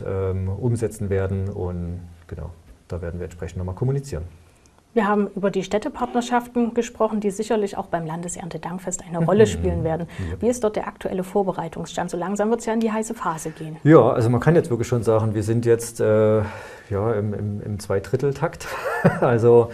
umsetzen werden. Und genau, da werden wir entsprechend nochmal kommunizieren. Wir haben über die Städtepartnerschaften gesprochen, die sicherlich auch beim Landeserntedankfest eine Rolle spielen werden. Wie ist dort der aktuelle Vorbereitungsstand? So langsam wird es ja in die heiße Phase gehen. Ja, also man kann jetzt wirklich schon sagen, wir sind jetzt im Zweidritteltakt. Also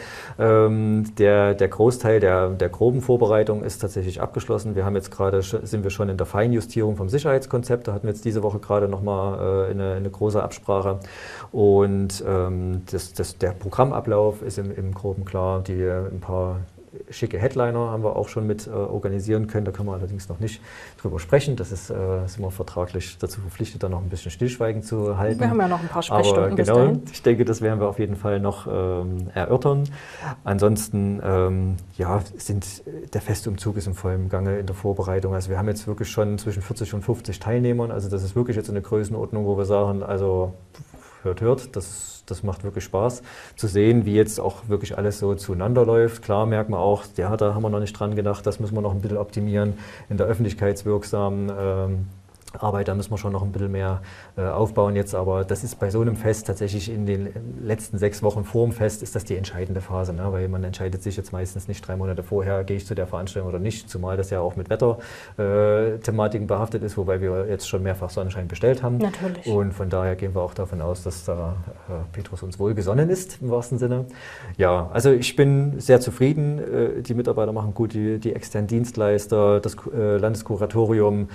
der Großteil der groben Vorbereitung ist tatsächlich abgeschlossen. Wir haben jetzt sind wir schon in der Feinjustierung vom Sicherheitskonzept. Da hatten wir jetzt diese Woche gerade nochmal eine große Absprache. Und der Programmablauf ist im Groben klar. Ein paar schicke Headliner haben wir auch schon mit organisieren können. Da können wir allerdings noch nicht drüber sprechen. Das ist, sind wir vertraglich dazu verpflichtet, da noch ein bisschen Stillschweigen zu halten. Wir haben ja noch ein paar Sprechstunden. Aber genau, ich denke, das werden wir auf jeden Fall noch erörtern. Ansonsten, der Festumzug ist im vollen Gange in der Vorbereitung. Also wir haben jetzt wirklich schon zwischen 40 und 50 Teilnehmern. Also das ist wirklich jetzt eine Größenordnung, wo wir sagen, also hört, das macht wirklich Spaß zu sehen, wie jetzt auch wirklich alles so zueinander läuft. Klar merkt man auch, ja, da haben wir noch nicht dran gedacht, das müssen wir noch ein bisschen optimieren in der öffentlichkeitswirksamen Arbeit, da müssen wir schon noch ein bisschen mehr aufbauen jetzt, aber das ist bei so einem Fest tatsächlich in den letzten 6 Wochen vor dem Fest ist das die entscheidende Phase, ne? Weil man entscheidet sich jetzt meistens nicht 3 Monate vorher, gehe ich zu der Veranstaltung oder nicht, zumal das ja auch mit Wetterthematiken behaftet ist, wobei wir jetzt schon mehrfach Sonnenschein bestellt haben. Natürlich. Und von daher gehen wir auch davon aus, dass da Petrus uns wohlgesonnen ist, im wahrsten Sinne. Ja, also ich bin sehr zufrieden, die Mitarbeiter machen gut, die externen Dienstleister, das Landeskuratorium,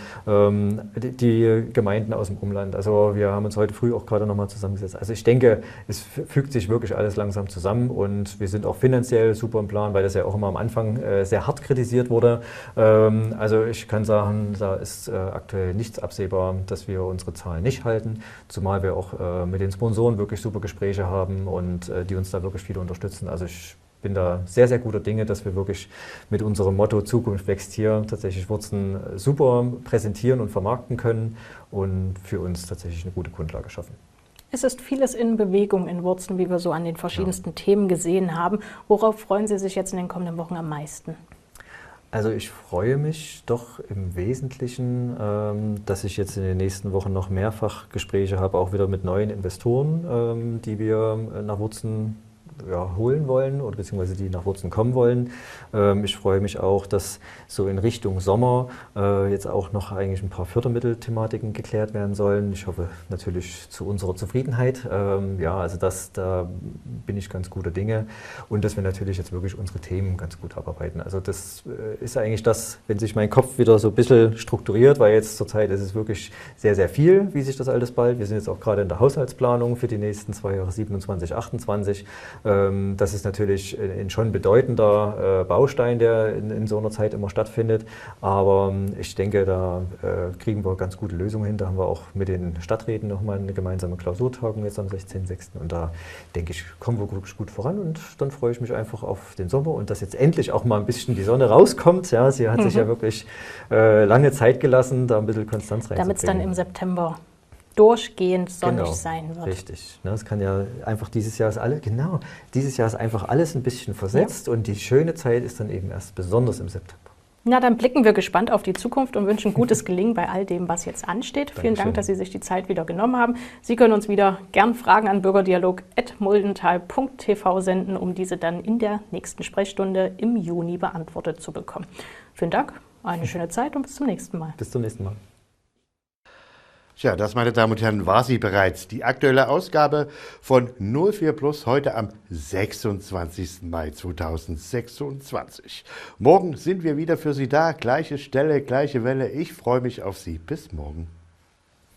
die Gemeinden aus dem Umland. Also wir haben uns heute früh auch gerade nochmal zusammengesetzt. Also ich denke, es fügt sich wirklich alles langsam zusammen und wir sind auch finanziell super im Plan, weil das ja auch immer am Anfang sehr hart kritisiert wurde. Also ich kann sagen, da ist aktuell nichts absehbar, dass wir unsere Zahlen nicht halten, zumal wir auch mit den Sponsoren wirklich super Gespräche haben und die uns da wirklich viel unterstützen. Also ich bin da sehr, sehr guter Dinge, dass wir wirklich mit unserem Motto Zukunft wächst hier tatsächlich Wurzen super präsentieren und vermarkten können und für uns tatsächlich eine gute Grundlage schaffen. Es ist vieles in Bewegung in Wurzen, wie wir so an den verschiedensten Themen gesehen haben. Worauf freuen Sie sich jetzt in den kommenden Wochen am meisten? Also ich freue mich doch im Wesentlichen, dass ich jetzt in den nächsten Wochen noch mehrfach Gespräche habe, auch wieder mit neuen Investoren, die wir nach Wurzen holen wollen oder beziehungsweise die nach Wurzen kommen wollen. Ich freue mich auch, dass so in Richtung Sommer jetzt auch noch eigentlich ein paar Fördermittelthematiken geklärt werden sollen. Ich hoffe natürlich zu unserer Zufriedenheit. Also da bin ich ganz guter Dinge und dass wir natürlich jetzt wirklich unsere Themen ganz gut abarbeiten. Also das ist eigentlich das, wenn sich mein Kopf wieder so ein bisschen strukturiert, weil jetzt zurzeit ist es wirklich sehr, sehr viel, wie sich das alles bald. Wir sind jetzt auch gerade in der Haushaltsplanung für die nächsten 2 Jahre 27, 28. Das ist natürlich ein schon bedeutender Baustein, der in so einer Zeit immer stattfindet. Aber ich denke, da kriegen wir ganz gute Lösungen hin. Da haben wir auch mit den Stadträten nochmal eine gemeinsame Klausurtagung jetzt am 16.06. Und da denke ich, kommen wir wirklich gut voran. Und dann freue ich mich einfach auf den Sommer und dass jetzt endlich auch mal ein bisschen die Sonne rauskommt. Ja, sie hat sich ja wirklich lange Zeit gelassen, da ein bisschen Konstanz reinzubringen. Damit es dann im September durchgehend sonnig sein wird. Richtig. Es kann ja einfach dieses Jahr ist einfach alles ein bisschen versetzt und die schöne Zeit ist dann eben erst besonders im September. Na, dann blicken wir gespannt auf die Zukunft und wünschen gutes Gelingen bei all dem, was jetzt ansteht. Vielen Dank, dass Sie sich die Zeit wieder genommen haben. Sie können uns wieder gern Fragen an bürgerdialog@muldental.tv senden, um diese dann in der nächsten Sprechstunde im Juni beantwortet zu bekommen. Vielen Dank, eine schöne Zeit und bis zum nächsten Mal. Bis zum nächsten Mal. Tja, das, meine Damen und Herren, war sie bereits. Die aktuelle Ausgabe von 04 Plus heute am 26. Mai 2026. Morgen sind wir wieder für Sie da. Gleiche Stelle, gleiche Welle. Ich freue mich auf Sie. Bis morgen.